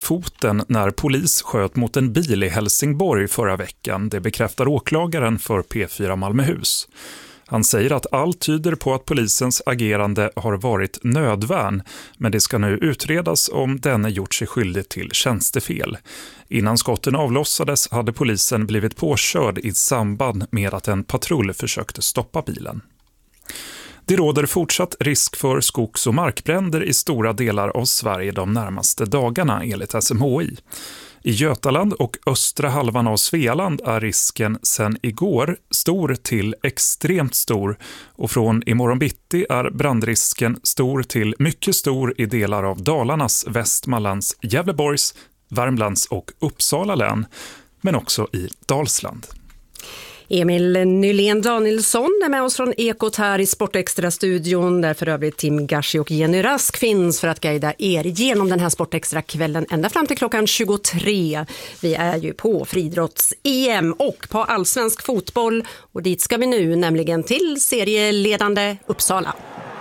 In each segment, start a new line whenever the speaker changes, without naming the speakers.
foten när polis sköt mot en bil i Helsingborg förra veckan. Det bekräftar åklagaren för P4 Malmöhus. Han säger att allt tyder på att polisens agerande har varit nödvärn, men det ska nu utredas om denne gjort sig skyldig till tjänstefel. Innan skotten avlossades hade polisen blivit påkörd i samband med att en patrull försökte stoppa bilen. Det råder fortsatt risk för skogs- och markbränder i stora delar av Sverige de närmaste dagarna enligt SMHI. I Götaland och östra halvan av Svealand är risken sedan igår stor till extremt stor, och från imorgon bitti är brandrisken stor till mycket stor i delar av Dalarnas, Västmanlands, Gävleborgs, Värmlands och Uppsala län, men också i Dalsland.
Emil Nylén Danielsson är med oss från Ekot här i Sportextra-studion, där för övrigt Tim Gashi och Jenny Rask finns för att guida er genom den här Sportextra-kvällen ända fram till klockan 23. Vi är ju på friidrotts-EM och på allsvensk fotboll, och dit ska vi nu, nämligen till serieledande Uppsala.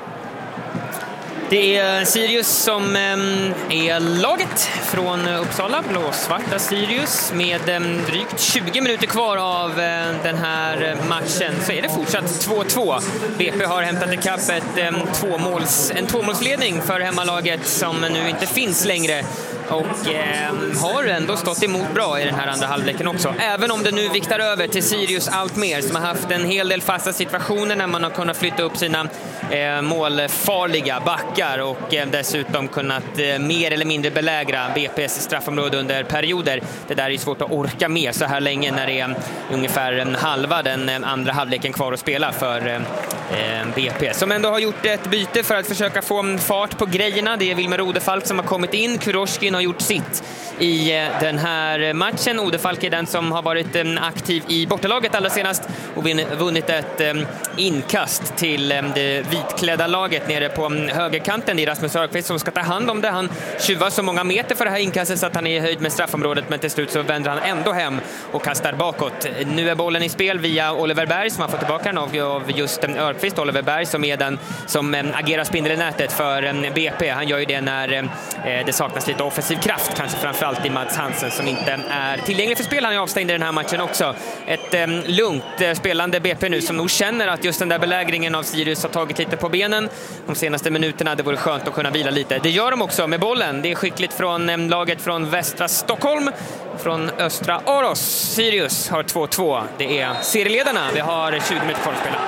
Det är Sirius som är laget från Uppsala, blåsvarta Sirius. Med drygt 20 minuter kvar av den här matchen så är det fortsatt 2-2. BP har hämtat ikapp en tvåmålsledning för hemmalaget som nu inte finns längre. Och har ändå stått emot bra i den här andra halvleken också. Även om det nu viktar över till Sirius allt mer, som har haft en hel del fasta situationer när man har kunnat flytta upp sina målfarliga backar och dessutom kunnat mer eller mindre belägra BP:s straffområde under perioder. Det där är ju svårt att orka med så här länge när det är ungefär halva den andra halvleken kvar att spela för BP. Som ändå har gjort ett byte för att försöka få fart på grejerna. Det är Wilmer Odefalk som har kommit in. Kuroshkin har gjort sitt i den här matchen. Odefalk är den som har varit aktiv i bortalaget allra senast och vunnit ett inkast till det vitklädda laget nere på högerkanten. Det är Rasmus Örqvist som ska ta hand om det. Han tjuvar så många meter för det här inkastet så att han är i höjd med straffområdet, men till slut så vänder han ändå hem och kastar bakåt. Nu är bollen i spel via Oliver Berg som har fått tillbaka den av just Örqvist. Oliver Berg som är den som agerar spindel i nätet för BP. Han gör ju det när det saknas lite offensiv kraft, kanske framförallt i Mats Hansen som inte är tillgänglig för spel. Han är avstängd i den här matchen också. Ett lugnt spelande BP nu som nog känner att just den där belägringen av Sirius har tagit lite på benen de senaste minuterna. Det vore skönt att kunna vila lite. Det gör de också med bollen. Det är skickligt från laget från västra Stockholm. Från östra Aros. Sirius har 2-2. Det är serieledarna. Vi har 20 minuter kvar att spela.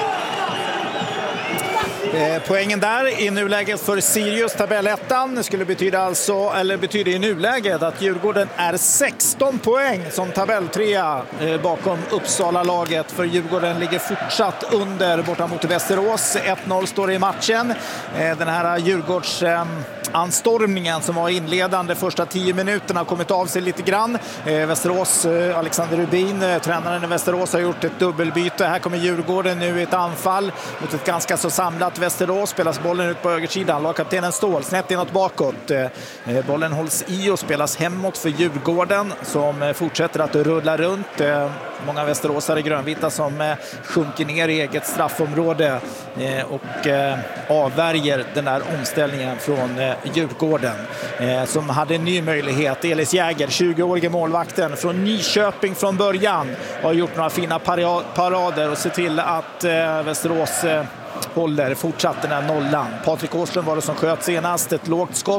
Poängen där i nuläget för Sirius, tabellettan, skulle betyder i nuläget att Djurgården är 16 poäng som tabelltrea bakom Uppsala-laget. För Djurgården ligger fortsatt under borta mot Västerås. 1-0 står i matchen. Den här Djurgårdsanstormningen som var inledande första 10 minuterna har kommit av sig lite grann. Västerås, Alexander Rubin, tränaren i Västerås, har gjort ett dubbelbyte. Här kommer Djurgården nu i ett anfall mot ett ganska så samlat Västerås. Spelas bollen ut på högersidan. Lagkaptenen Ståhl snett inåt bakåt. Bollen hålls i och spelas hemåt för Djurgården som fortsätter att rulla runt. Många västeråsare grönvita som sjunker ner i eget straffområde och avvärjer den där omställningen från Djurgården som hade en ny möjlighet. Elis Jäger, 20-årige målvakten från Nyköping från början, har gjort några fina parader och ser till att Västerås håller fortsatt den här nollan. Patrik Åslund var det som sköt senast, ett lågt skott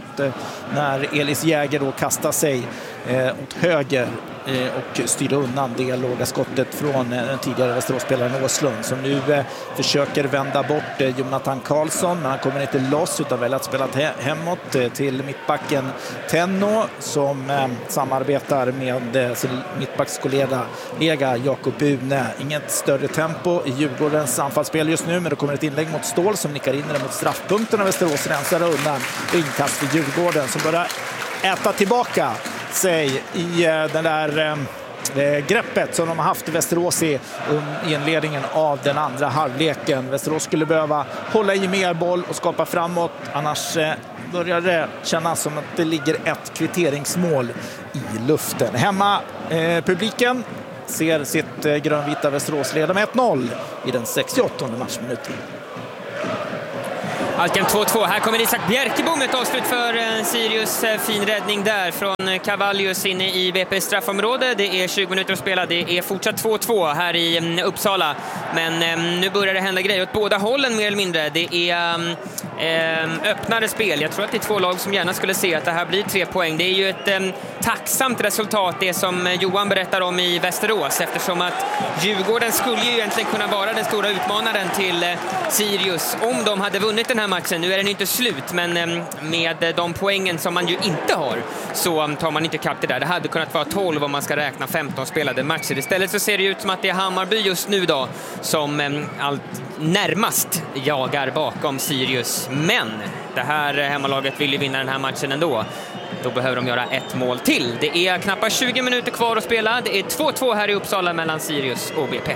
när Elis Jäger då kastar sig åt höger och styrde undan det låga skottet från den tidigare Västeråsspelaren Åslund som nu försöker vända bort Jonathan Karlsson, men han kommer inte loss utan väljer att spela hemåt till mittbacken Tenno som samarbetar med sin mittbackskollega Jakob Bune. Inget större tempo i Djurgårdens anfallsspel just nu, men det kommer ett inlägg mot Ståhl som nickar in det mot straffpunkten och Västerås rensar undan inkast för Djurgården som börjar äta tillbaka sig i den där greppet som de har haft i Västerås i inledningen av den andra halvleken. Västerås skulle behöva hålla i mer boll och skapa framåt, annars börjar det kännas som att det ligger ett kvitteringsmål i luften. Hemma publiken ser sitt grönvita Västerås leda med 1-0 i den 68:e matchminuten.
Alltjämt 2-2. Här kommer Isak Bjerkebom, ett avslut för Sirius. Fin räddning där från Cavallius inne i VPs straffområde. Det är 20 minuter att spela. Det är fortsatt 2-2 här i Uppsala. Men nu börjar det hända grejer åt båda hållen mer eller mindre. Det är öppnare spel. Jag tror att det är två lag som gärna skulle se att det här blir 3 poäng. Det är ju ett tacksamt resultat, det som Johan berättar om i Västerås, eftersom att Djurgården skulle ju egentligen kunna vara den stora utmanaren till Sirius om de hade vunnit den här matchen. Nu är den inte slut, men med de poängen som man ju inte har så tar man inte kapp det där. Det hade kunnat vara 12 om man ska räkna 15 spelade matcher. Istället så ser det ut som att det är Hammarby just nu då som allt närmast jagar bakom Sirius. Men det här hemmalaget vill ju vinna den här matchen ändå. Då behöver de göra ett mål till. Det är knappt 20 minuter kvar att spela. Det är 2-2 här i Uppsala mellan Sirius och BP.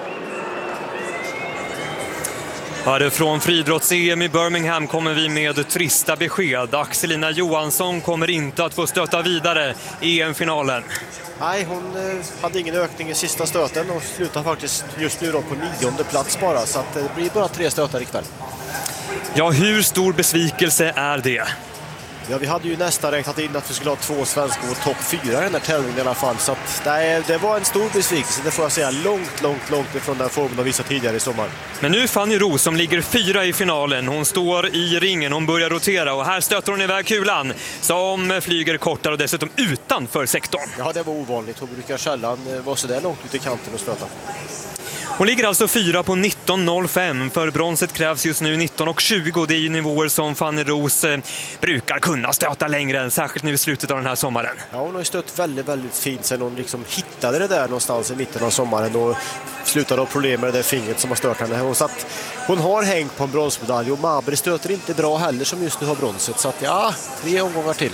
Från friidrotts-EM i Birmingham kommer vi med trista besked. Axelina Johansson kommer inte att få stöta vidare i EM-finalen.
Nej, hon hade ingen ökning i sista stöten och slutar faktiskt just nu då på 9:e plats bara. Så att det blir bara 3 stötar ikväll.
Ja, hur stor besvikelse är det?
Ja, vi hade ju nästan räknat in att vi skulle ha 2 svenskor och topp 4 i den här tävlingen i alla fall. Så att, det var en stor besvikelse, det får jag säga, långt ifrån den formen de visade tidigare i sommar.
Men nu Fanny Roos som ligger 4 i finalen. Hon står i ringen, hon börjar rotera och här stöter hon iväg kulan som flyger kortare och dessutom utanför sektorn.
Ja, det var ovanligt. Hon brukar sällan vara så där långt ut i kanten och stöta.
Hon ligger alltså 4 på 19.05. För bronset krävs just nu 19.20. Det är ju nivåer som Fanny Roos brukar kunna stöta längre än, särskilt nu i slutet av den här sommaren.
Ja, hon har ju stött väldigt fint sen hon liksom hittade det där någonstans i mitten av sommaren och slutade ha problem med det där fingret som har stört henne. Så att hon har hängt på en bronsmedalj och Mabry stöter inte bra heller som just nu har bronset. Så att ja, 3 omgångar till.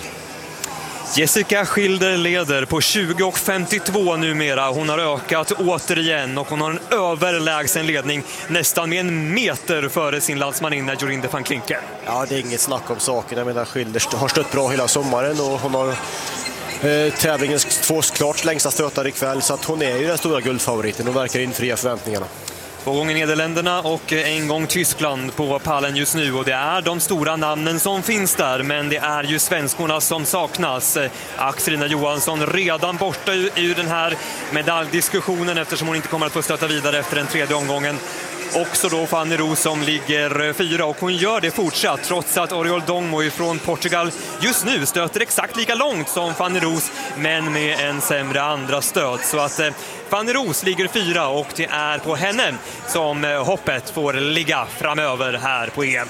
Jessica Schilder leder på 20.52 numera. Hon har ökat återigen och hon har en överlägsen ledning nästan med 1 meter före sin landsmaninna Jorinde van Klinken.
Ja, det är inget snack om saken. Jag menar, Schilder har stött bra hela sommaren och hon har tävlingens 2 klart längsta stötar ikväll, så att hon är ju den stora guldfavoriten och verkar infria förväntningarna.
2 gånger Nederländerna och 1 gång Tyskland på pallen just nu, och det är de stora namnen som finns där, men det är ju svenskorna som saknas. Axelina Johansson redan borta ur den här medaljdiskussionen eftersom hon inte kommer att få stöta vidare efter den 3:e omgången. Också då Fanny Roos som ligger 4, och hon gör det fortsatt trots att Oriol Dongmo från Portugal just nu stöter exakt lika långt som Fanny Roos, men med en sämre andra stöt. Så att Fanny Roos ligger 4 och det är på henne som hoppet får ligga framöver här på EM.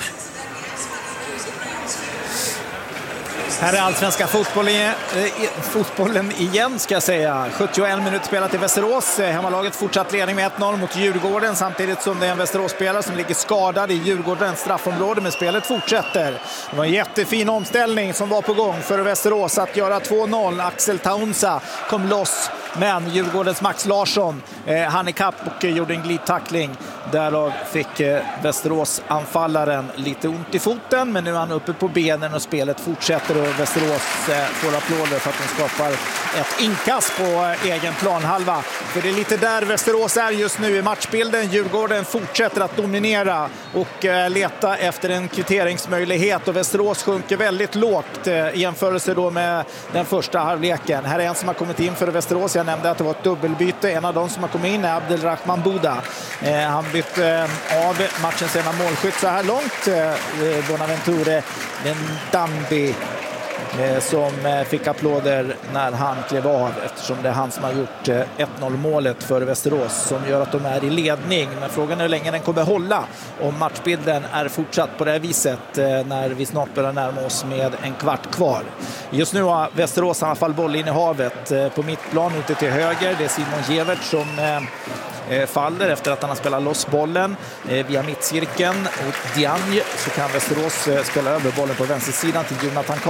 Här är allsvenska fotbollen igen, ska jag säga. 71 minuter spelat i Västerås. Hemmalaget fortsatt ledning med 1-0 mot Djurgården, samtidigt som det är en Västeråsspelare som ligger skadad i Djurgårdens straffområde, men spelet fortsätter. Det var en jättefin omställning som var på gång för Västerås att göra 2-0. Axel Taunsa kom loss, men Djurgårdens Max Larsson han ikapp och gjorde en glidtackling. Därav fick Västerås-anfallaren lite ont i foten, men nu är han uppe på benen och spelet fortsätter, och Västerås får applåder för att de skapar ett inkast på egen planhalva. För det är lite där Västerås är just nu i matchbilden. Djurgården fortsätter att dominera och leta efter en kvitteringsmöjlighet, och Västerås sjunker väldigt lågt i jämförelse då med den första halvleken. Här är en som har kommit in för Västerås. Jag nämnde att det var ett dubbelbyte. En av de som har kommit in är Abdelrahman Buda. Han bytte av matchens ena målskytt så här långt, Bonaventure Ndambi, som fick applåder när han klev av, eftersom det är han som har gjort 1-0-målet för Västerås som gör att de är i ledning. Men frågan är hur länge den kommer hålla om matchbilden är fortsatt på det här viset när vi snart börjar närma oss med en kvart kvar. Just nu har Västerås i alla fall boll in i havet på mittplan ute till höger. Det är Simon Gevert som faller efter att han har spelat loss bollen via mittcirkeln. Och Diagne, så kan Västerås spela över bollen på vänstersidan till Jonathan Karlsson, och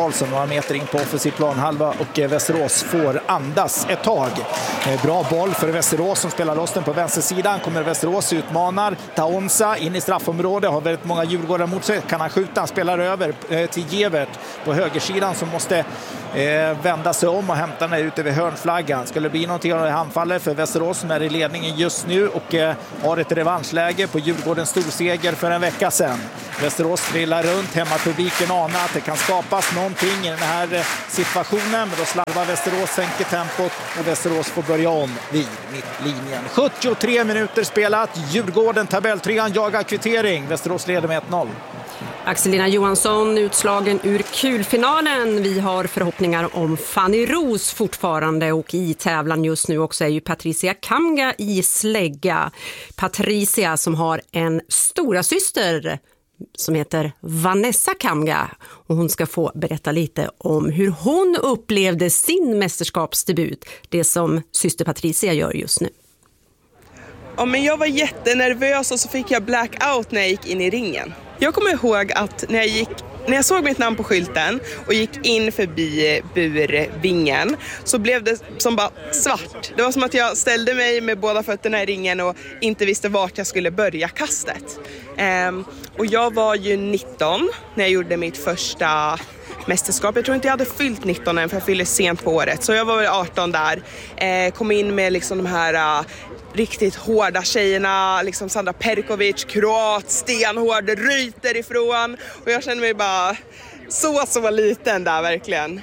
meter in på offensiv planhalva och Västerås får andas ett tag. Bra boll för Västerås som spelar loss den på vänstersidan. Kommer Västerås, utmanar Taonsa in i straffområdet, har väldigt många djurgårdare mot sig. Kan han skjuta? Han spelar över till Gevert på högersidan som måste vända sig om och hämta den ut över hörnflaggan. Skulle det bli någonting av det handfallet för Västerås som är i ledningen just nu och har ett revanschläge på Djurgårdens storseger för en vecka sedan. Västerås trillar runt, hemmapubliken anar att det kan skapas någonting i den här situationen, men då slarvar Västerås, sänker tempot och Västerås får börja om vid mittlinjen. 73 minuter spelat, Djurgården tabelltrean jagar kvittering, Västerås leder med 1-0.
Axelina Johansson utslagen ur kulfinalen. Vi har förhoppningar om Fanny Ros fortfarande och i tävlan just nu också är ju Patricia Kamga i slägga. Patricia som har en stora syster som heter Vanessa Kamga och hon ska få berätta lite om hur hon upplevde sin mästerskapsdebut, det som syster Patricia gör just nu.
Ja, men jag var jättenervös och så fick jag blackout när jag gick in i ringen. Jag kommer ihåg att när jag såg mitt namn på skylten och gick in förbi burvingen så blev det som bara svart. Det var som att jag ställde mig med båda fötterna i ringen och inte visste vart jag skulle börja kastet. Och jag var ju 19 när jag gjorde mitt första mästerskap. Jag tror inte jag hade fyllt 19 än för jag fyllde sent på året. Så jag var väl 18 där. Kom in med liksom de här riktigt hårda tjejerna, liksom Sandra Perkovic, kroat, stenhård, ryter ifrån. Och jag kände mig bara så liten där verkligen.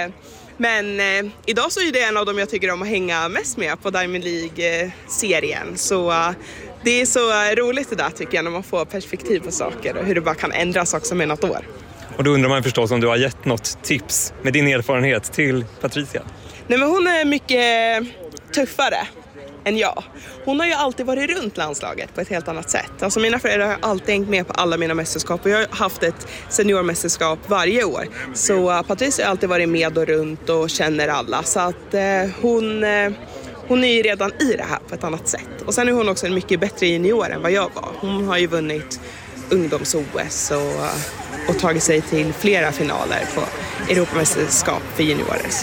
Men idag så är det en av dem jag tycker om att hänga mest med på Diamond League-serien. Så det är så roligt det där tycker jag när man får perspektiv på saker och hur det bara kan ändras också med något år.
Och då undrar man förstås om du har gett något tips med din erfarenhet till Patricia.
Nej, men hon är mycket tuffare än jag. Hon har ju alltid varit runt landslaget på ett helt annat sätt. Alltså mina föräldrar har alltid hängt med på alla mina mästerskap och jag har haft ett seniormästerskap varje år. Så Patricia har alltid varit med och runt och känner alla. Så att hon är ju redan i det här på ett annat sätt. Och sen är hon också en mycket bättre junior än vad jag var. Hon har ju vunnit ungdoms-OS och tagit sig till flera finaler på Europamästerskap för juniorer. Så.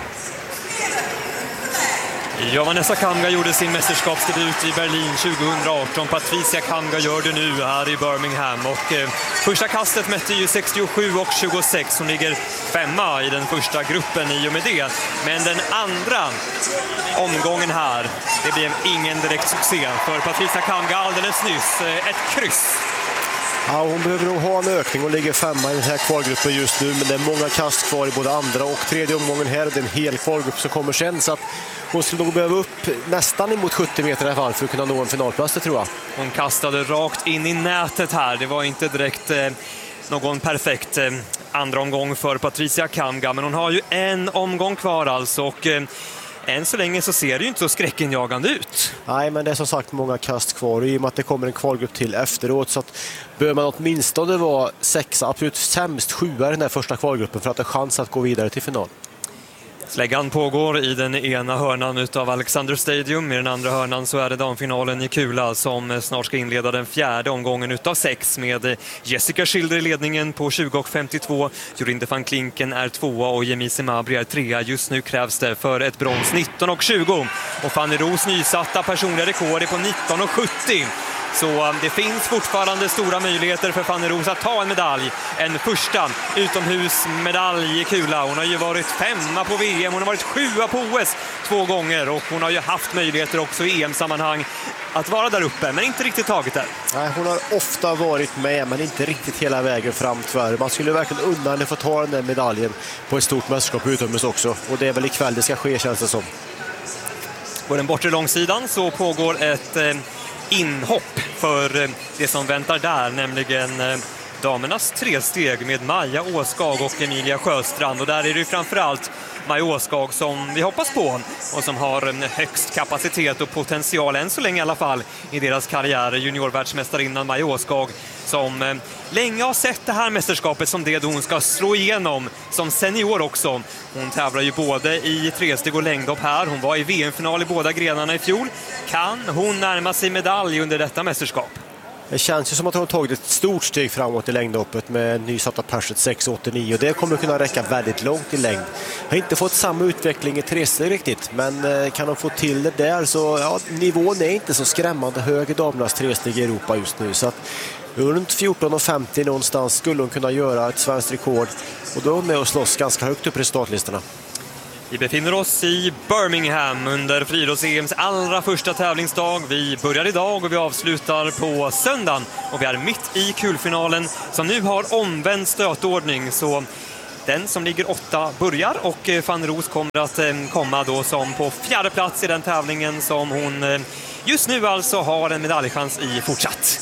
Ja, Vanessa Kamga gjorde sin mästerskapsdebut i Berlin 2018. Patricia Kamga gör det nu här i Birmingham. Och första kastet mätte ju 67 och 26. Hon ligger 5:a i den första gruppen i och med det. Men den andra omgången här, det blev ingen direkt succé för Patricia Kamga alldeles nyss. Ett kryss.
Ja, hon behöver nog ha en ökning och ligger 5:a i den här kvalgruppen just nu. Men det är många kast kvar i både andra och tredje omgången här. Det är en hel kvalgrupp som kommer sen. Så att hon skulle nog behöva upp nästan emot 70 meter i alla fall för att kunna nå en finalplats, det tror jag.
Hon kastade rakt in i nätet här. Det var inte direkt någon perfekt andra omgång för Patricia Kamga. Men hon har ju en omgång kvar alltså. Och än så länge så ser det ju inte så skräckenjagande ut.
Nej, men det är som sagt många kast kvar. Och i och med att det kommer en kvalgrupp till efteråt så att bör man åtminstone vara 6, absolut sämst 7 i den här första kvalgruppen för att ha chans att gå vidare till final.
Släggan pågår i den ena hörnan utav Alexander Stadium. I den andra hörnan så är det damfinalen i kula som snart ska inleda den fjärde omgången utav 6 med Jessica Schilder i ledningen på 20,52. Jorinde van Klinken är 2:a och Jemise Mabry är 3:a. Just nu krävs det för ett brons 19,20. Och Fanny Ros nysatta personliga rekord är på 19,70. Så det finns fortfarande stora möjligheter för Fanny Ros att ta en medalj. En första utomhusmedalj i kula. Hon har ju varit 5:a på VM, hon har varit 7:a på OS 2 gånger. Och hon har ju haft möjligheter också i EM-sammanhang att vara där uppe, men inte riktigt tagit det.
Nej, hon har ofta varit med, men inte riktigt hela vägen fram tyvärr. Man skulle verkligen unna henne få ta den där medaljen på ett stort mästerskap utomhus också. Och det är väl ikväll det ska ske, känns det som.
På den bortre långsidan så pågår ett inhopp för det som väntar där, nämligen damernas 3 steg med Maja Åskag och Emilia Sjöstrand. Och där är det ju framförallt Maja Åskag som vi hoppas på och som har en högst kapacitet och potential än så länge i alla fall i deras karriär. Juniorvärldsmästarinnan Maja Åskag som länge har sett det här mästerskapet som det då hon ska slå igenom som senior också. Hon tävlar ju både i 3-steg och längdhopp här. Hon var i VM-final i båda grenarna i fjol. Kan hon närma sig medalj under detta mästerskap?
Det känns ju som att de har tagit ett stort steg framåt i längdhoppet med nysatta perset 6,89 och det kommer kunna räcka väldigt långt i längd. Jag har inte fått samma utveckling i tresteg riktigt, men kan de få till det där så ja, nivån är inte så skrämmande hög i damernas tresteg i Europa just nu, så att runt 14,50 någonstans skulle de kunna göra ett svenskt rekord och då är de med och slåss ganska högt upp i startlistorna.
Vi befinner oss i Birmingham under friidrotts-EMs allra första tävlingsdag. Vi börjar idag och vi avslutar på söndagen. Och vi är mitt i kulfinalen som nu har omvänd stötordning. Så den som ligger 8 börjar och Fanny Roos kommer att komma då som på 4:e plats i den tävlingen som hon just nu alltså har en medaljchans i fortsatt.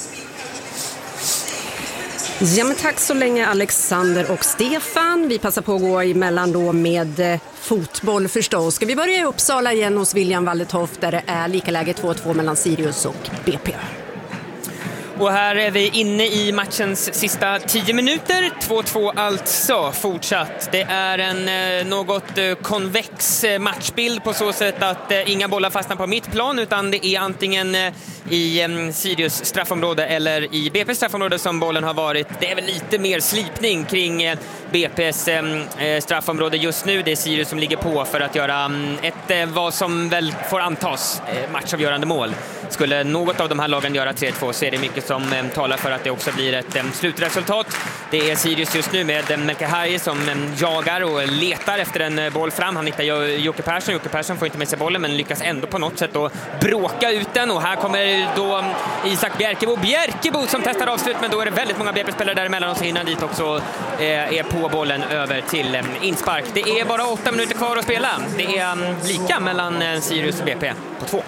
Ja, men tack så länge Alexander och Stefan. Vi passar på att gå emellan då med fotboll förstås. Ska vi börja i Uppsala igen hos William Waldetoft där det är lika läge 2-2 mellan Sirius och BP.
Och här är vi inne i matchens sista 10 minuter. 2-2 alltså fortsatt. Det är en något konvex matchbild på så sätt att inga bollar fastnar på mitt plan utan det är antingen i Sirius straffområde eller i BP:s straffområde som bollen har varit. Det är väl lite mer slipning kring BP:s straffområde just nu. Det är Sirius som ligger på för att göra ett vad som väl får antas matchavgörande mål. Skulle något av de här lagen göra 3-2 så är det mycket som talar för att det också blir ett slutresultat. Det är Sirius just nu med Melke Harje som jagar och letar efter en boll fram. Han hittar Jocke Persson. Jocke Persson får inte med sig bollen men lyckas ändå på något sätt att bråka ut den. Och här kommer då Isak Bjerkebo som testar avslut, men då är det väldigt många BP-spelare däremellan och så hinner dit också är på bollen över till inspark. Det är bara 8 minuter kvar att spela. Det är lika mellan Sirius och BP på 2.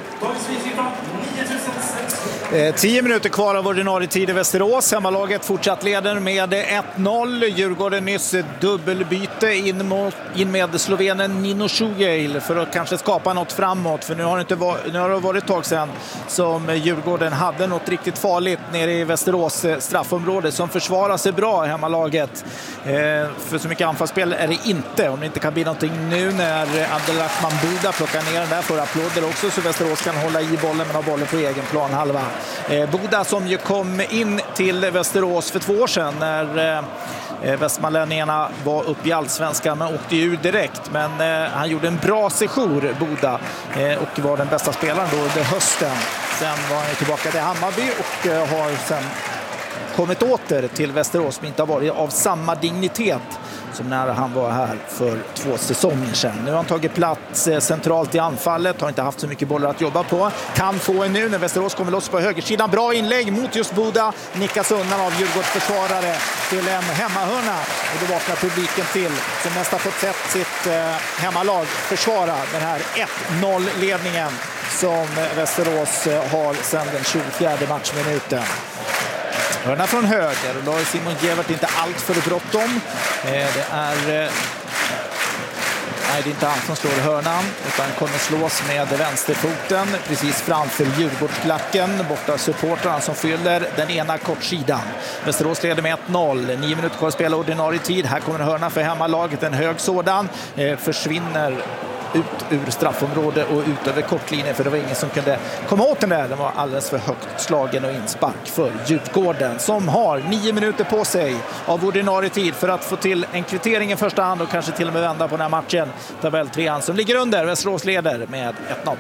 10 minuter kvar av ordinarie tid i Västerås. Hemmalaget fortsatt leder med 1-0. Djurgården nyss dubbelbyte in med slovenen Nino Šugelj för att kanske skapa något framåt. För nu har det varit ett tag sedan som Djurgården hade något riktigt farligt nere i Västerås straffområde som försvarar sig bra, hemmalaget. För så mycket anfallsspel är det inte. Om det inte kan bli någonting nu när Abdelrahman Buda plockar ner den där för applåder också så Västerås kan hålla i bollen men ha bollen på egen plan halva. Buda som ju kom in till Västerås för 2 år sedan när västmanlänningarna var uppe i allsvenskan men åkte ju direkt. Men han gjorde en bra sejour, Buda, och var den bästa spelaren då under hösten. Sen var han tillbaka till Hammarby och har sen kommit åter till Västerås men inte har varit av samma dignitet som när han var här för 2 säsonger sedan. Nu har han tagit plats centralt i anfallet, har inte haft så mycket bollar att jobba på. Kan få en nu när Västerås kommer loss på högersidan. Bra inlägg mot just Buda. Nickas undan av Djurgårds försvarare till en hemmahörna. Och då vaknar publiken till som nästan fått sett sitt hemmalag försvara den här 1-0-ledningen som Västerås har sedan den 24 matchminuten. Hörna från höger och då är Simon Gevert inte allt för bråttom. Det är inte han som slår hörnan utan kommer slås med vänsterfoten precis framför Djurgårdsklacken. Borta supportrarna som fyller den ena kortsidan. Västerås leder med 1-0. 9 minuter kvar att spela ordinarie tid. Här kommer en hörna för hemmalaget. En hög sådan försvinner ut ur straffområde och ut över kortlinjen för det var ingen som kunde komma åt den där. Den var alldeles för högt slagen och inspark för Djurgården som har 9 minuter på sig av ordinarie tid för att få till en kvittering i första hand och kanske till och med vända på den här matchen. Tabell 3 som ligger under. Västerås leder med 1-0.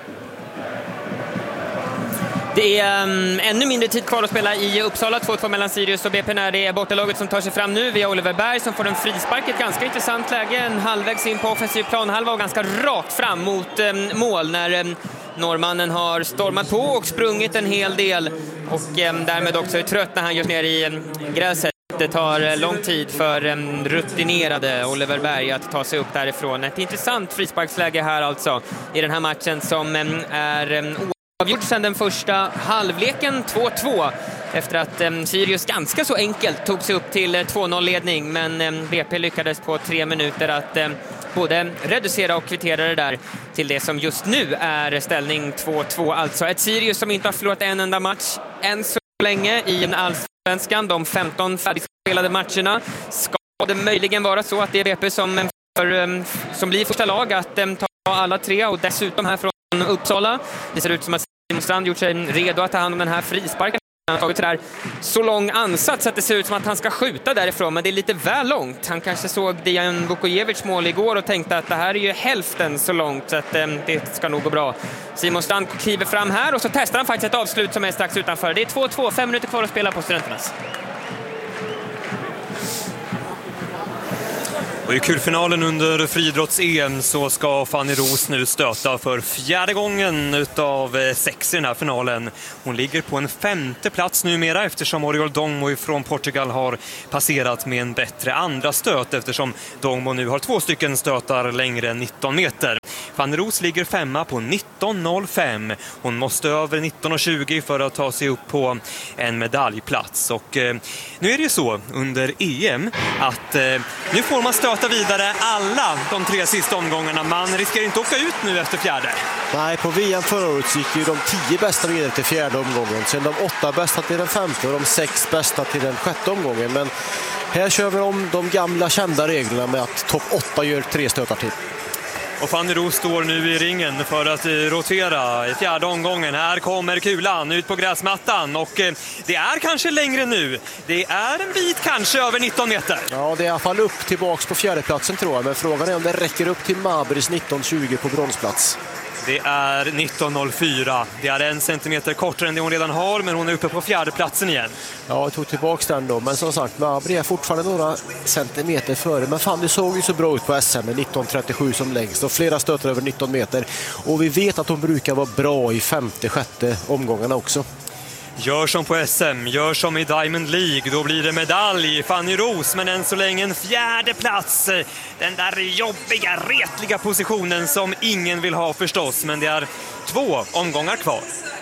Det är ännu mindre tid kvar att spela i Uppsala. 2-2 mellan Sirius och BP när det är bortalaget som tar sig fram nu via Oliver Berg som får en frispark. Ett ganska intressant läge. En halvvägs in på offensiv planhalva och ganska rakt fram mot mål när norrmannen har stormat på och sprungit en hel del och därmed också är trött när han gör ner i gräset. Det tar lång tid för rutinerade Oliver Berg att ta sig upp därifrån. Ett intressant frisparksläge här alltså i den här matchen som är avgjort sedan den första halvleken 2-2 efter att Sirius ganska så enkelt tog sig upp till 2-0-ledning men BP lyckades på 3 minuter att både reducera och kvittera det där till det som just nu är ställning 2-2. Alltså ett Sirius som inte har förlorat en enda match än så länge i allsvenskan. De 15 färdigspelade matcherna. Ska det möjligen vara så att det är BP som blir första lag att ta alla 3 och dessutom här från Uppsala. Det ser ut som att Simon Strand gjort sig redo att ta hand om den här frisparken. Han har tagit så lång ansats att det ser ut som att han ska skjuta därifrån, men det är lite väl långt. Han kanske såg Dejan Vukojevic mål igår och tänkte att det här är ju hälften så långt, så att det ska nog gå bra. Simon Stanko kliver fram här och så testar han faktiskt ett avslut som är strax utanför. Det är 2-2, 5 minuter kvar att spela på Studenternas.
Och i kulfinalen under friidrotts-EM så ska Fanny Roos nu stöta för 4:e gången utav 6 i den här finalen. Hon ligger på en 5:e plats numera eftersom Oriol Dongmo från Portugal har passerat med en bättre andra stöt eftersom Dongmo nu har 2 stycken stötar längre än 19 meter. Fanny Roos ligger 5:a på 19.05. Hon måste över 19.20 för att ta sig upp på en medaljplats. Och nu är det ju så under EM att nu får man stöta vidare alla de 3 sista omgångarna. Man riskerar inte åka ut nu efter 4:e.
Nej, på VM förra året gick ju de 10 bästa vidare till 4:e omgången. Sen de 8 bästa till den 5:e och de 6 bästa till den 6:e omgången. Men här kör vi om de gamla kända reglerna med att topp 8 gör 3 stötar till.
Och Fanny Roos står nu i ringen för att rotera i 4:e omgången. Här kommer kulan ut på gräsmattan och det är kanske längre nu. Det är en bit kanske över 19 meter.
Ja, det är i alla fall upp tillbaks på 4:e platsen tror jag. Men frågan är om det räcker upp till Mabris 19.20 på bronsplats.
Det är 19.04. Det är 1 centimeter kortare än det hon redan har, men hon är uppe på 4:e platsen igen.
Ja, jag tog tillbaks den då. Men som sagt, Mabri är fortfarande några centimeter före. Men fan, det såg ju så bra ut på SM med 19.37 som längst och flera stöter över 19 meter. Och vi vet att de brukar vara bra i 5:e, 6:e omgångarna också.
Gör som på SM, gör som i Diamond League. Då blir det medalj, Fanny Roos, men än så länge en 4:e plats. Den där jobbiga, retliga positionen som ingen vill ha förstås. Men det är 2 omgångar kvar.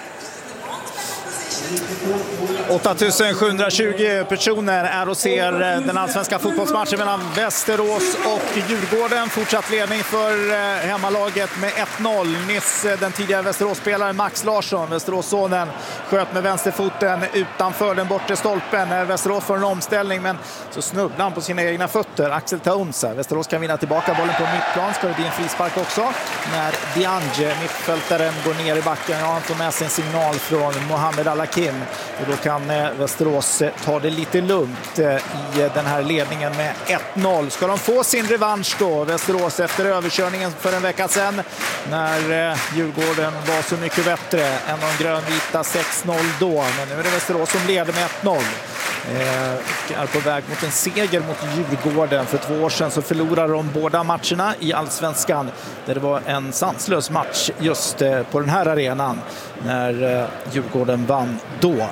8720 personer är och ser den allsvenska fotbollsmatchen mellan Västerås och Djurgården. Fortsatt ledning för hemmalaget med 1-0. Nyss den tidigare Västeråsspelaren Max Larsson, Västeråssonen, sköt med vänsterfoten utanför den bortre stolpen. Västerås får en omställning, men så snubblar han på sina egna fötter. Axel Taunsa. Västerås kan vinna tillbaka bollen på mittplan. Ska det bli en frispark också när Diange, mittfältaren, går ner i backen. Ja, han får med sig en signal från Mohamed Alakim. Och då kan Västerås ta det lite lugnt i den här ledningen med 1-0. Ska de få sin revansch då, Västerås, efter överkörningen för en vecka sedan när Djurgården var så mycket bättre än de grönvita 6-0 då. Men nu är det Västerås som leder med 1-0. Är på väg mot en seger mot Djurgården. För 2 år sedan så förlorade de båda matcherna i Allsvenskan, där det var en sanslös match just på den här arenan när Djurgården vann då.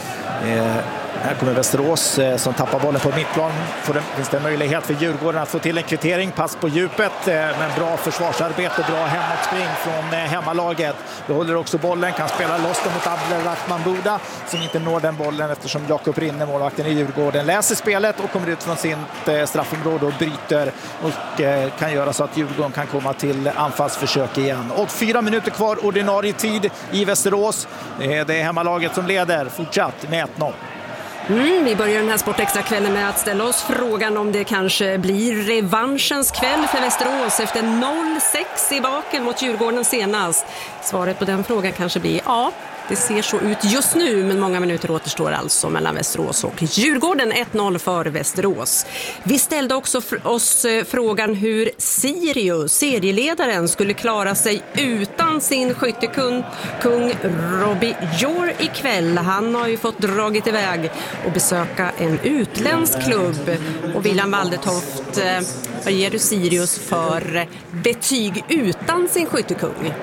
Här kommer Västerås som tappar bollen på mittplan. Finns det en möjlighet för Djurgården att få till en kvittering. Pass på djupet, men bra försvarsarbete, bra hemåtspring från hemmalaget. Behåller också bollen, kan spela loss mot Abdelrahman Buda som inte når den bollen eftersom Jakob Rinne, målvakten i Djurgården, läser spelet och kommer ut från sitt straffområde och bryter och kan göra så att Djurgården kan komma till anfallsförsök igen. Och 4 minuter kvar ordinarie tid i Västerås. Det är hemmalaget som leder fortsatt med 1-0.
Vi börjar den här sportextra-kvällen med att ställa oss frågan om det kanske blir revanschens kväll för Västerås efter 0-6 i baken mot Djurgården senast. Svaret på den frågan kanske blir ja. Det ser så ut just nu, men många minuter återstår alltså mellan Västerås och Djurgården. 1-0 för Västerås. Vi ställde också oss frågan hur Sirius, serieledaren, skulle klara sig utan sin skyttekung Robbie Jor ikväll. Han har ju fått dragit iväg och besöka en utländsk klubb. Och William Waldetoft, vad ger du Sirius för betyg utan sin skyttekung?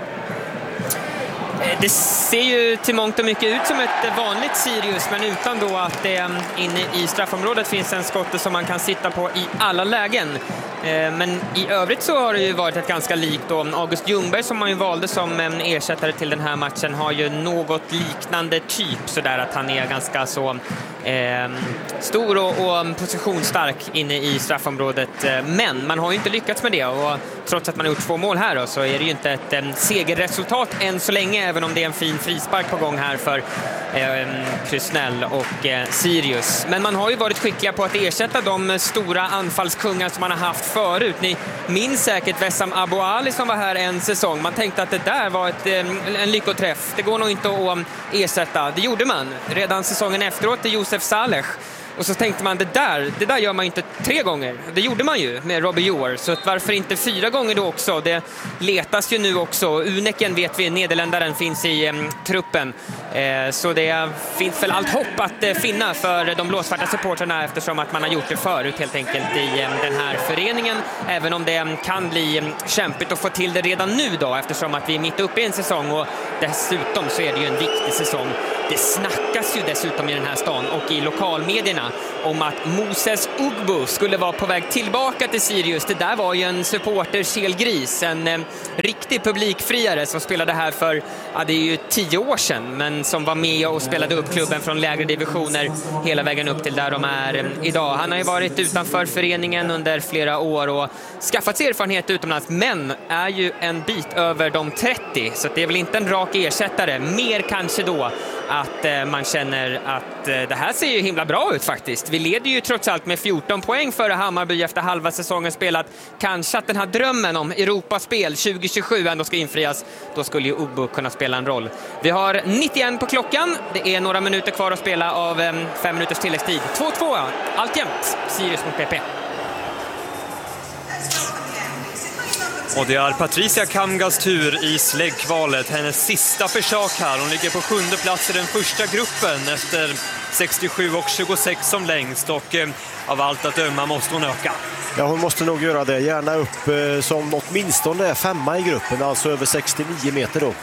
Det ser ju till mångt och mycket ut som ett vanligt Sirius, men utan då att det inne i straffområdet finns en skotte som man kan sitta på i alla lägen. Men i övrigt så har det ju varit ett ganska likt då. August Ljungberg, som man ju valde som ersättare till den här matchen, har ju något liknande typ, sådär att han är ganska så stor och positionsstark inne i straffområdet. Men man har ju inte lyckats med det, och trots att man har gjort 2 mål här då, så är det ju inte ett segerresultat än så länge även om det är en fin frispark på gång här för Krusnell och Sirius. Men man har ju varit skickliga på att ersätta de stora anfallskungar som man har haft förut. Ni minns säkert Wessam Abouali som var här en säsong. Man tänkte att det där var en lyckoträff. Det går nog inte att ersätta. Det gjorde man redan säsongen efteråt till Josef Saleh. Och så tänkte man, det där gör man inte 3 gånger. Det gjorde man ju med Robbie Joer. Så varför inte 4 gånger då också? Det letas ju nu också. Uneken vet vi, nederländaren finns i truppen. Så det finns väl allt hopp att finna för de blåsvarta supporterna eftersom att man har gjort det förut helt enkelt i den här föreningen. Även om det kan bli kämpigt att få till det redan nu då eftersom att vi är mitt uppe i en säsong och dessutom så är det ju en viktig säsong. Det snackas ju dessutom i den här stan och i lokalmedierna om att Moses Ugbo skulle vara på väg tillbaka till Sirius. Det där var ju en supporter-kelgris, en riktig publikfriare som spelade här för, det är ju 10 år sedan, men som var med och spelade upp klubben från lägre divisioner hela vägen upp till där de är idag. Han har ju varit utanför föreningen under flera år och skaffat sig erfarenhet utomlands, men är ju en bit över de 30, så det är väl inte en rak ersättare. Mer kanske då att man känner att det här ser ju himla bra ut faktiskt. Vi leder ju trots allt med 14 poäng före Hammarby efter halva säsongen spelat. Kanske att den här drömmen om Europaspel 2027 ändå ska infrias. Då skulle ju Ugbo kunna spela en roll. Vi har 91 på klockan. Det är några minuter kvar att spela av 5 minuters tilläggstid. 2-2, alltjämt. Sirius mot PP.
Och det är Patricia Kamgas tur i släggkvalet. Hennes sista försök här. Hon ligger på 7:e plats i den första gruppen efter 67 och 26 som längst. Och av allt att döma måste hon öka.
Ja, hon måste nog göra det. Gärna upp som åtminstone 5:a i gruppen. Alltså över 69 meter då.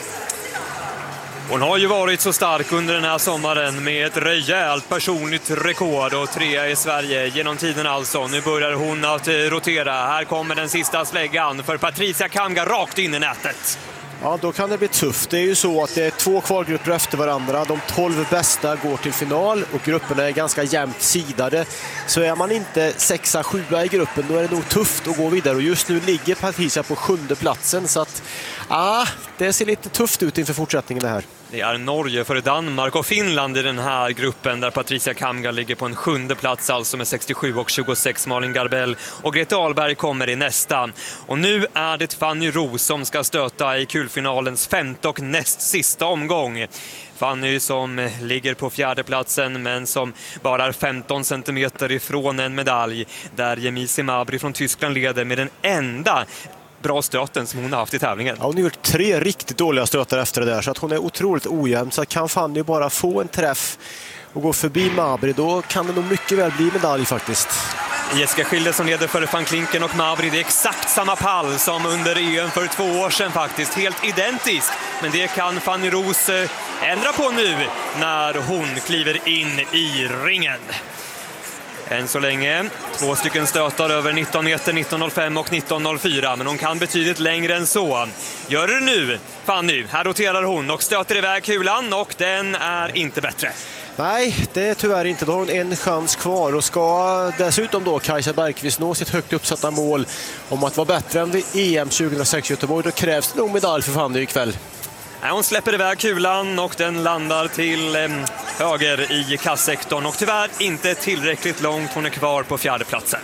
Hon har ju varit så stark under den här sommaren med ett rejält personligt rekord och 3 i Sverige genom tiden alltså. Nu börjar hon att rotera. Här kommer den sista släggan för Patricia Kamga rakt in i nätet.
Ja, då kan det bli tufft. Det är ju så att det är 2 kvalgrupper efter varandra. De 12 bästa går till final och grupperna är ganska jämnt sidade. Så är man inte 6-7 i gruppen, då är det nog tufft att gå vidare. Och just nu ligger Patricia på 7:e platsen, så att det ser lite tufft ut inför fortsättningen det här.
Det är Norge före Danmark och Finland i den här gruppen där Patricia Kamga ligger på en 7:e plats alltså med 67 och 26. Malin Garbell och Grete Ahlberg kommer i nästa. Och nu är det Fanny Roos som ska stöta i kulfinalens 5:e och näst sista omgång. Fanny som ligger på 4:e platsen men som bara är 15 centimeter ifrån en medalj. Där Yemisi Mabry från Tyskland leder med den enda bra stöten som hon har haft i tävlingen.
Ja, hon har gjort 3 riktigt dåliga stötar efter det där, så att hon är otroligt ojämn. Så kan Fanny bara få en träff och gå förbi Mabry, då kan det nog mycket väl bli medalj faktiskt.
Jessica Schilde som leder för Van Klinken och Mabry. Det är exakt samma pall som under EM för 2 år sedan faktiskt. Helt identiskt. Men det kan Fanny Roos ändra på nu när hon kliver in i ringen. Än så länge 2 stycken stötar över 19 meter, 19.05 och 19.04. Men hon kan betydligt längre än så. Gör det nu, Fanny. Här roterar hon och stöter iväg kulan och den är inte bättre.
Nej, det är tyvärr inte. Då har hon en chans kvar och ska dessutom då Kajsa Bergqvist nå sitt högt uppsatta mål om att vara bättre än vid EM 2006 i Göteborg. Då krävs det nog medalj för Fanny ikväll.
Hon släpper iväg kulan och den landar till höger i kassektorn och tyvärr inte tillräckligt långt. Hon är kvar på 4:e platsen.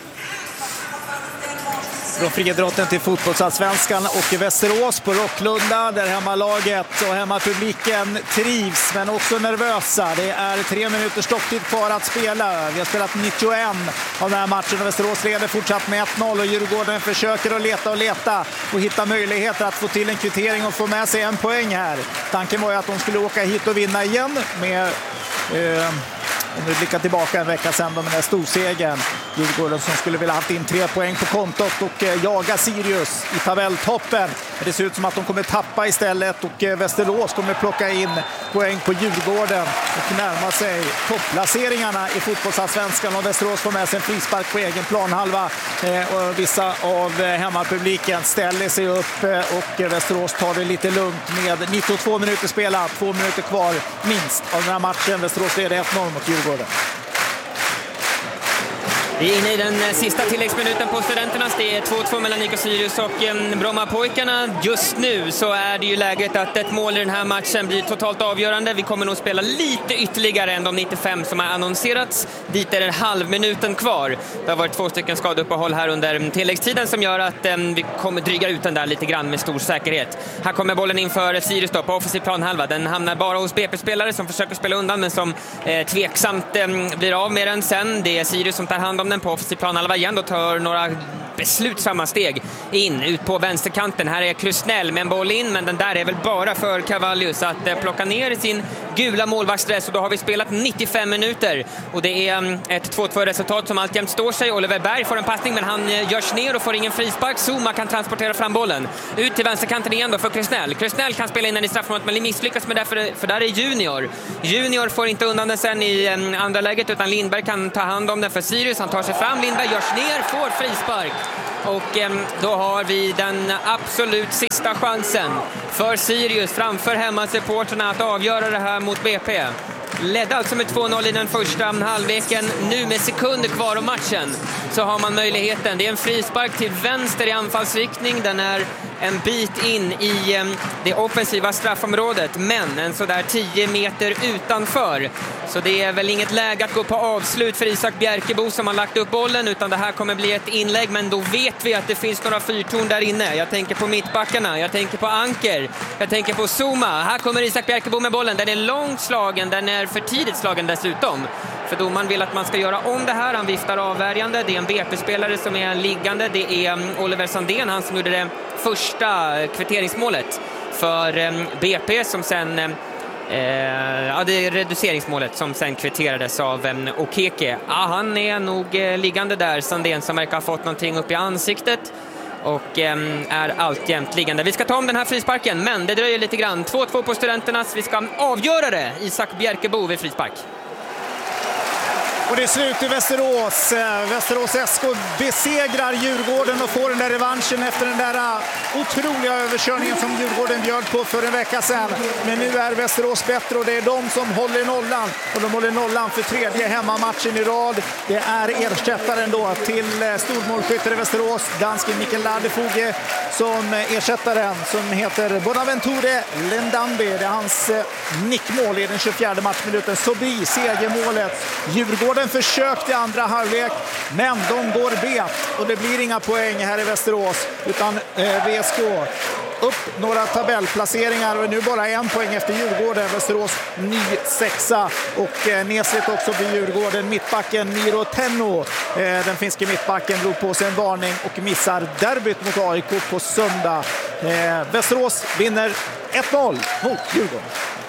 Från friidrotten till fotbollsallsvenskan och i Västerås på Rocklunda där hemmalaget och hemmapubliken trivs men också nervösa. Det är 3 minuter stocktid kvar att spela. Vi har spelat 91 av den här matchen och Västerås leder fortsatt med 1-0 och Djurgården försöker att leta och hitta möjligheter att få till en kvittering och få med sig en poäng här. Tanken var ju att de skulle åka hit och vinna igen med om vi blickar tillbaka en vecka sedan med den här storsegern. Djurgården som skulle vilja haft in 3 poäng på kontot och jaga Sirius i tabelltoppen. Det ser ut som att de kommer tappa istället och Västerås kommer plocka in poäng på Djurgården och närma sig topplaceringarna i fotbollsallsvenskan. Och Västerås får med sig en frispark på egen planhalva och vissa av hemmapubliken ställer sig upp och Västerås tar det lite lugnt med 92 minuter spela, 2 minuter kvar minst av den här matchen. Västerås leder 1-0 mot Djurgården.
Vi är inne i den sista tilläggsminuten på Studenternas. Det är 2-2 mellan Nico Sirius och Brommapojkarna. Just nu så är det ju läget att ett mål i den här matchen blir totalt avgörande. Vi kommer nog spela lite ytterligare än de 95 som har annonserats. Dit är det halvminuten kvar. Det har varit 2 stycken skadeuppehåll här under tilläggstiden som gör att vi kommer dryga ut den där lite grann med stor säkerhet. Här kommer bollen in för Sirius då på offensiv planhalva. Den hamnar bara hos BP-spelare som försöker spela undan men som tveksamt blir av med den sen. Det är Sirius som tar hand om den på offensiv planhalva igen och tar några beslutsamma steg in ut på vänsterkanten. Här är Krusnell med en boll in, men den där är väl bara för Cavallius att plocka ner sin gula målvaktsdress, och då har vi spelat 95 minuter och det är ett 2-2 resultat som alltjämt står sig. Oliver Berg får en passning men han görs ner och får ingen frispark. Zuma kan transportera fram bollen ut till vänsterkanten igen då för Krusnell. Krusnell kan spela in den i straffområdet men misslyckas med det för där är Junior får inte undan den sen i andra läget, utan Lindberg kan ta hand om den för Sirius. Han tar sig fram, Lindberg görs ner, får frispark. Och då har vi den absolut sista chansen för Sirius framför hemmasupporterna att avgöra det här mot BP. Ledde alltså med 2-0 i den första halvleken. Nu med sekunder kvar av matchen så har man möjligheten. Det är en frispark till vänster i anfallsriktning. Den är en bit in i det offensiva straffområdet, men en sådär 10 meter utanför. Så det är väl inget läge att gå på avslut för Isak Bjerkebo som har lagt upp bollen, utan det här kommer bli ett inlägg, men då vet vi att det finns några fyrtorn där inne. Jag tänker på mittbackarna, jag tänker på Anker, jag tänker på Zuma. Här kommer Isak Bjerkebo med bollen. Den är långt slagen, den är för tidigt slagen dessutom. För domaren vill att man ska göra om det här. Han viftar avvärjande. Det är en BP-spelare som är liggande. Det är Oliver Sandén, han som gjorde det första kvitteringsmålet för BP som sen det är reduceringsmålet som sen kvitterades av Okeke. Han är nog liggande där, Sandén, som verkar ha fått någonting upp i ansiktet och är alltjämt liggande. Vi ska ta om den här frisparken, men det dröjer lite grann. 2-2 på Studenternas. Vi ska avgöra det. Isak Bjerkebo vid frispark.
Och det är slut i Västerås. Västerås SK besegrar Djurgården och får den där revanschen efter den där otroliga överkörningen som Djurgården bjöd på för en vecka sedan. Men nu är Västerås bättre och det är de som håller nollan. Och de håller nollan för 3:e hemmamatchen i rad. Det är ersättaren då till stormålskytter i Västerås, dansken Mikkel Ladefoge, som ersättaren som heter Bonaventure Lendambi. Det är hans nickmål i den 24:e matchminuten. Så blir segermålet. Djurgården försökte i andra halvlek, men de går bet och det blir inga poäng här i Västerås, utan VSK upp några tabellplaceringar och nu bara 1 poäng efter Djurgården. Västerås ny 6:a och nesligt också för Djurgården. Mittbacken Miro Tenno, den finske mittbacken, drog på sig en varning och missar derbyt mot AIK på söndag. Västerås vinner 1-0 mot Djurgården.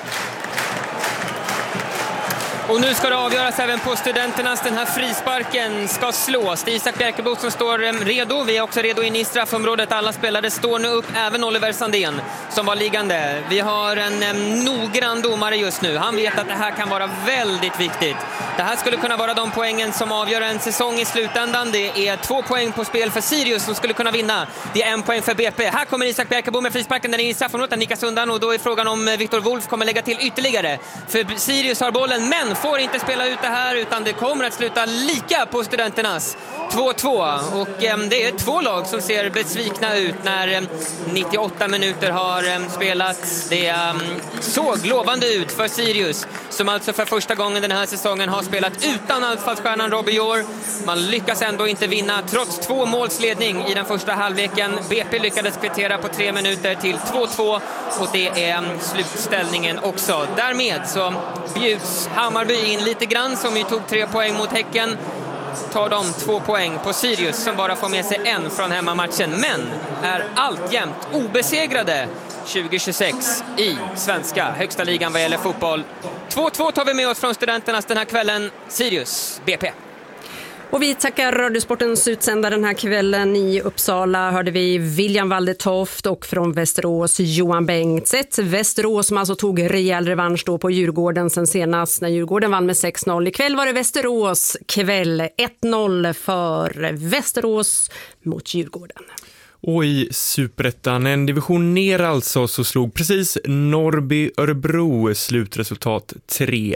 Och nu ska det avgöras även på Studenternas. Den här frisparken ska slås. Det är Isak Bjerkebo som står redo. Vi är också redo in i straffområdet. Alla spelare står nu upp, även Oliver Sandén som var liggande. Vi har en noggrann domare just nu. Han vet att det här kan vara väldigt viktigt. Det här skulle kunna vara de poängen som avgör en säsong i slutändan. Det är 2 poäng på spel för Sirius som skulle kunna vinna. Det är 1 poäng för BP. Här kommer Isak Bjerkebo med frisparken. Den är i straffområdet. Den nickas undan och då är frågan om Viktor Wolf kommer lägga till ytterligare. För Sirius har bollen, men får inte spela ut det här, utan det kommer att sluta lika på Studenternas. 2-2 och det är 2 lag som ser besvikna ut när 98 minuter har spelats. Det såg lovande ut för Sirius som alltså för första gången den här säsongen har spelat utan anfallsstjärnan Robbie Orr. Man lyckas ändå inte vinna trots 2 målsledning i den första halvleken. BP lyckades kvittera på 3 minuter till 2-2 och det är slutställningen också. Därmed så bjuds Hammarby in lite grann, som ju tog 3 poäng mot Häcken. Tar de 2 poäng på Sirius som bara får med sig 1 från hemmamatchen, men är alltjämt obesegrade 2026 i svenska högsta ligan vad gäller fotboll. 2-2 tar vi med oss från Studenternas den här kvällen. Sirius BP.
Och vi tackar Radiosportens utsändare den här kvällen. I Uppsala hörde vi William Waldetoft och från Västerås Johan Bengtseth. Västerås som alltså tog rejäl revansch då på Djurgården sen senast när Djurgården vann med 6-0. Ikväll var det Västerås kväll. 1-0 för Västerås mot Djurgården.
Och i Superettan, en division ner alltså, så slog precis Norrby Örebro slutresultat 3-1.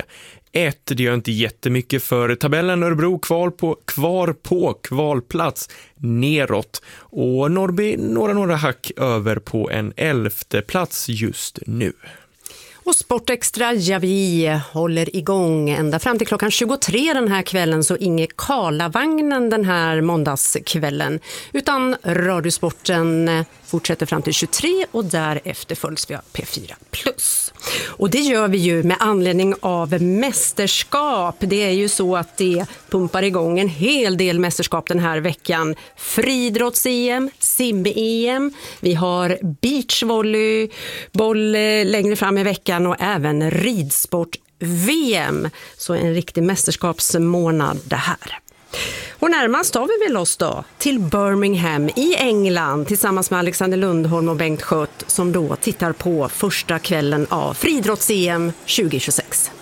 Det gör inte jättemycket för tabellen. Örebro kvar på kvalplats neråt. Och Norrby några hack över på en 11:e plats just nu.
Och Sportextra, ja, vi håller igång ända fram till klockan 23 den här kvällen, så inget Karlavagnen den här måndagskvällen, utan Radiosporten fortsätter fram till 23 och därefter följs vi av P4+. Och det gör vi ju med anledning av mästerskap. Det är ju så att det pumpar igång en hel del mästerskap den här veckan. Friidrotts-EM, sim-EM, vi har beachvolleyboll längre fram i veckan och även ridsport-VM. Så en riktig mästerskapsmånad det här. Och närmast tar vi väl oss då till Birmingham i England tillsammans med Alexander Lundholm och Bengt Schött, som då tittar på första kvällen av friidrotts-EM 2026.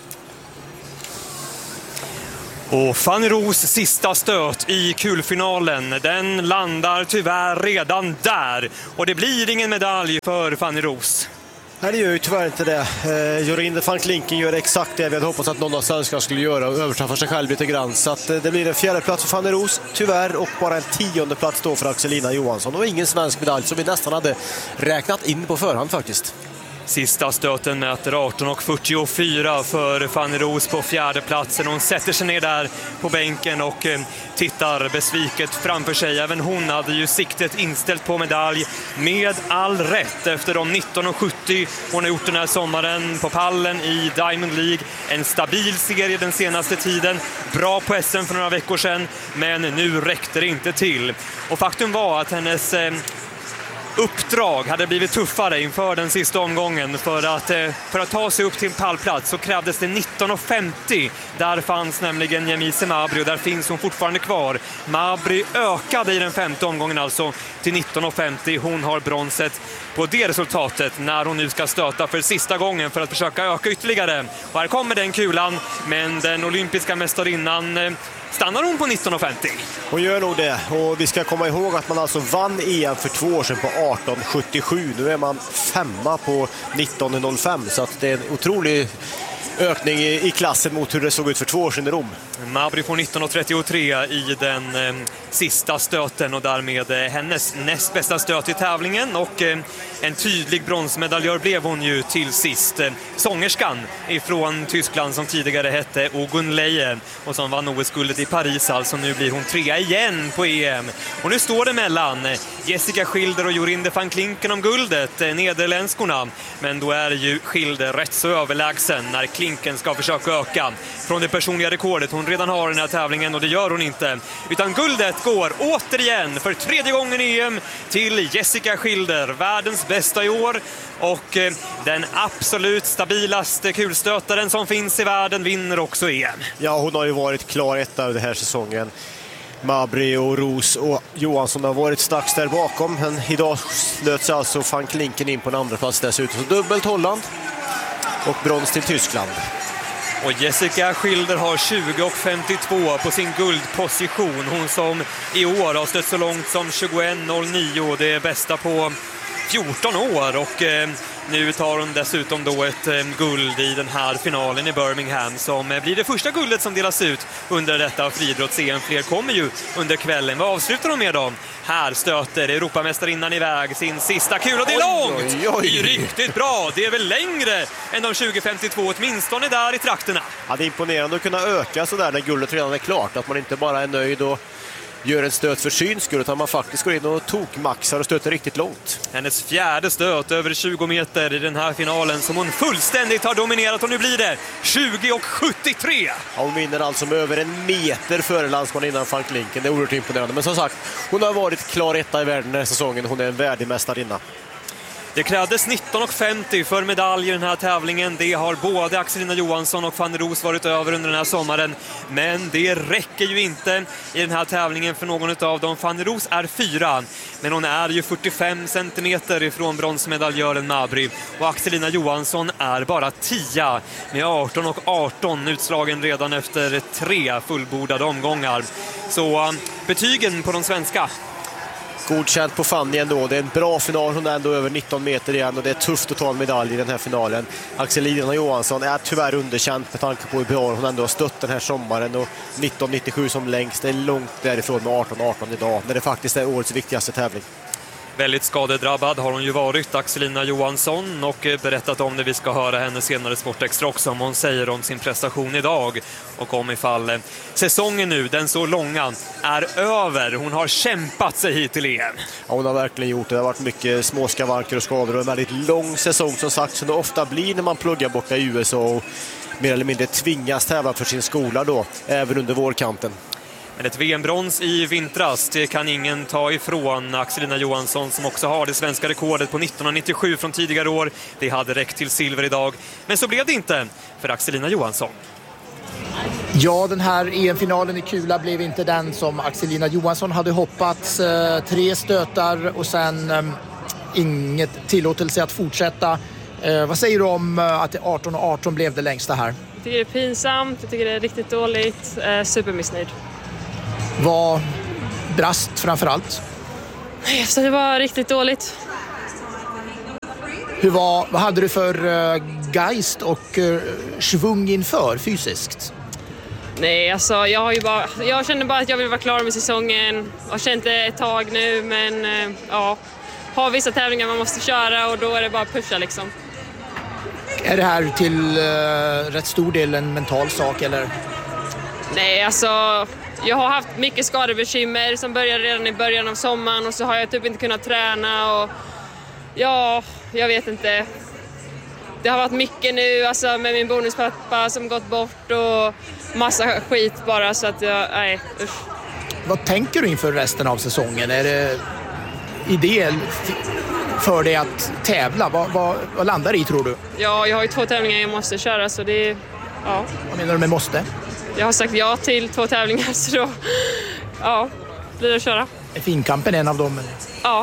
Och Fanny Roos sista stöt i kulfinalen, den landar tyvärr redan där. Och det blir ingen medalj för Fanny Roos.
Nej, det gör ju tyvärr inte det. Jorinde van Klinken gör exakt det vi hade hoppats att någon av svenskarna skulle göra och överträffa sig själv lite grann. Så att det blir en 4:e plats för Fanny Roos, tyvärr, och bara en 10:e plats då för Axelina Johansson. Och ingen svensk medalj som vi nästan hade räknat in på förhand faktiskt.
Sista stöten mäter 18,44 för Fanny Roos på 4:e platsen. Hon sätter sig ner där på bänken och tittar besviket framför sig. Även hon hade ju siktet inställt på medalj med all rätt efter de 19,70 hon har gjort den här sommaren på pallen i Diamond League. En stabil serie den senaste tiden. Bra på SM för några veckor sedan, men nu räckte det inte till. Och faktum var att hennes uppdrag hade blivit tuffare inför den sista omgången. För att ta sig upp till en pallplats så krävdes det 19,50. Där fanns nämligen Yemise Mabry och där finns hon fortfarande kvar. Mabry ökade i den 5:e omgången alltså till 19,50. Hon har bronset på det resultatet när hon nu ska stöta för sista gången för att försöka öka ytterligare. Och här kommer den kulan, men den olympiska mästarinnan stannar hon på 19,50.
Hon gör nog det, och vi ska komma ihåg att man alltså vann EM för 2 år sedan på 18,77. Nu är man 5 på 19,05, så att det är en otrolig ökning i klassen mot hur det såg ut för 2 år sedan i Rom.
Mabry får 19,33 i den sista stöten och därmed hennes näst bästa stöt i tävlingen, och en tydlig bronsmedaljör blev hon ju till sist. Sångerskan ifrån Tyskland som tidigare hette Ogun Leie och som vann OS-guldet i Paris, alltså nu blir hon 3 igen på EM. Och nu står det mellan Jessica Schilder och Jorinde van Klinken om guldet, nederländskorna, men då är ju Schilder rätt så överlägsen när Klinken ska försöka öka från det personliga rekordet hon redan har i den här tävlingen, och det gör hon inte. Utan guldet går återigen för 3:e gången i EM till Jessica Schilder, världens bästa i år och den absolut stabilaste kulstötaren som finns i världen, vinner också EM.
Ja, hon har ju varit klar etta av den här säsongen. Mabry och Roos och Johansson har varit strax där bakom, men idag slöt sig alltså van Klinken in på en andra plats dessutom. Så dubbelt Holland och brons till Tyskland.
Och Jessica Schilder har 20,52 på sin guldposition. Hon som i år har stött så långt som 21,09, det är bästa på 14 år. Och nu tar hon dessutom då ett guld i den här finalen i Birmingham som blir det första guldet som delas ut under detta friidrotts-EM. Fler kommer ju under kvällen. Vad avslutar de med då? Här stöter Europamästarinnan iväg sin sista kul och det är långt! Det är riktigt bra! Det är väl längre än de 20,52, åtminstone där i trakterna.
Ja, det är imponerande att kunna öka så där när guldet redan är klart. Att man inte bara är nöjd och gör en stöt för syns skull, utan man faktiskt går in och tokmaxar och stöter riktigt långt.
Hennes 4:e stöt över 20 meter i den här finalen som hon fullständigt har dominerat, och nu blir det 20,73.
Ja, hon vinner alltså med över 1 meter före landsmaninnan van Klinken. Det är oerhört imponerande. Men som sagt, hon har varit klar etta i världen den här säsongen. Hon är en värdig mästarinna.
Det krävdes 19,50 för medalj i den här tävlingen. Det har både Axelina Johansson och Fanny Roos varit över under den här sommaren. Men det räcker ju inte i den här tävlingen för någon av dem. Fanny Roos är 4, men hon är ju 45 centimeter ifrån bronsmedaljören Mabry. Och Axelina Johansson är bara 10 med 18,18 utslagen redan efter 3 fullbordade omgångar. Så betygen på de svenska:
godkänt på Fanny ändå. Det är en bra final, hon är ändå över 19 meter igen och det är tufft att ta en medalj i den här finalen. Axelina Johansson är tyvärr underkänt med tanke på hur bra hon ändå har stött den här sommaren, och 1997 som längst, det är långt därifrån med 18-18 idag när det faktiskt är årets viktigaste tävling.
Väldigt skadedrabbad har hon ju varit, Axelina Johansson, och berättat om det. Vi ska höra henne senare i Sportextra också, om hon säger om sin prestation idag och om ifall säsongen nu, den så långa, är över. Hon har kämpat sig hit till EM.
Ja, hon har verkligen gjort det. Det har varit mycket småskavanker och skador och en väldigt lång säsong som sagt, som det ofta blir när man pluggar borta i USA och mer eller mindre tvingas tävla för sin skola då, även under vårkanten.
Men ett VM-brons i vintras, det kan ingen ta ifrån Axelina Johansson, som också har det svenska rekordet på 1997 från tidigare år. Det hade räckt till silver idag, men så blev det inte för Axelina Johansson.
Ja, den här EM-finalen i kula blev inte den som Axelina Johansson hade hoppats. 3 stötar och sen inget tillåtelse att fortsätta. Vad säger du om att 18-18 blev det längsta här?
Jag tycker det är pinsamt, jag tycker det är riktigt dåligt, supermissnöjd.
Vad brast framförallt?
Så det var riktigt dåligt.
Vad hade du för geist och svung inför fysiskt?
Nej, alltså jag kände bara att jag ville vara klar med säsongen. Jag har känt det ett tag nu, men har vissa tävlingar man måste köra och då är det bara att pusha liksom.
Är det här till rätt stor del en mental sak eller?
Nej, alltså jag har haft mycket skadebekymmer som började redan i början av sommaren, och så har jag typ inte kunnat träna och jag vet inte. Det har varit mycket nu, alltså med min bonuspappa som gått bort och massa skit bara, så att nej, usch.
Vad tänker du inför resten av säsongen? Är det idé för dig att tävla? Vad landar det i, tror du?
Ja, jag har ju 2 tävlingar jag måste köra, så det är, ja.
Vad menar du med måste?
Jag har sagt ja till 2 tävlingar, så då blir det att köra.
Är finkampen en av dem?
Ja.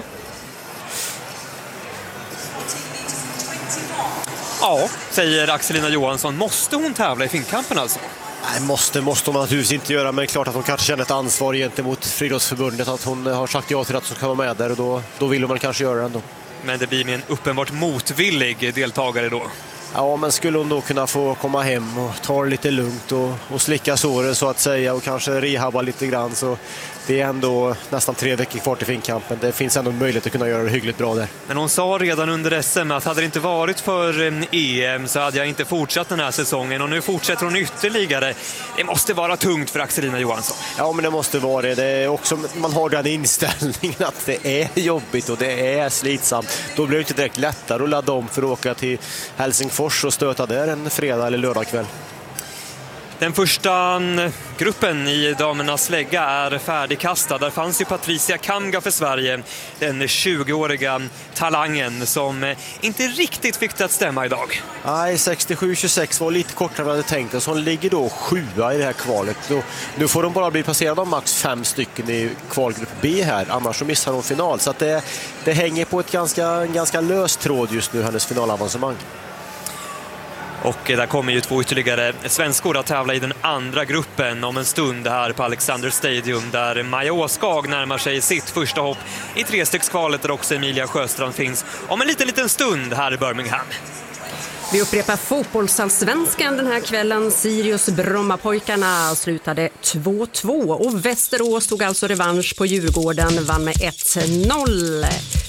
Ja, säger Axelina Johansson. Måste hon tävla i finkampen alltså?
Nej, måste hon naturligtvis inte göra, men klart att hon kanske känner ett ansvar gentemot Friidrottsförbundet, att hon har sagt ja till att hon ska vara med där, och då vill man kanske göra det ändå.
Men det blir med en uppenbart motvillig deltagare då.
Ja, men skulle hon då kunna få komma hem och ta det lite lugnt och slicka såren så att säga, och kanske rehabba lite grann, så det är ändå nästan 3 veckor kvar till finkampen. Det finns ändå möjlighet att kunna göra det hyggligt bra där.
Men hon sa redan under SM att hade det inte varit för EM så hade jag inte fortsatt den här säsongen, och nu fortsätter hon ytterligare. Det måste vara tungt för Axelina Johansson.
Ja, men det måste vara det. Det är också, man har den inställningen att det är jobbigt och det är slitsamt. Då blir det inte direkt lättare att ladda om för att åka till Helsingfors och stöta där en fredag eller lördagkväll.
Den första gruppen i damernas lägga är färdigkastad. Där fanns ju Patricia Kamga för Sverige, den 20-åriga talangen som inte riktigt fick det att stämma idag.
Nej, 67-26 var lite kortare än vad jag hade tänkt, så hon ligger då 7:a i det här kvalet. Nu får de bara bli passerade av max 5 stycken i kvalgrupp B här, annars så missar de final. Så att det hänger på ett ganska löst tråd just nu, hennes finalavancemang.
Och där kommer ju 2 ytterligare svenskor att tävla i den andra gruppen om en stund här på Alexander Stadium, där Maja Åskag närmar sig sitt första hopp i 3-stegskvalet, där också Emilia Sjöstrand finns om en liten stund här i Birmingham.
Vi upprepar fotbollsallsvenskan den här kvällen. Sirius Brommapojkarna slutade 2-2 och Västerås tog alltså revansch på Djurgården, vann med 1-0.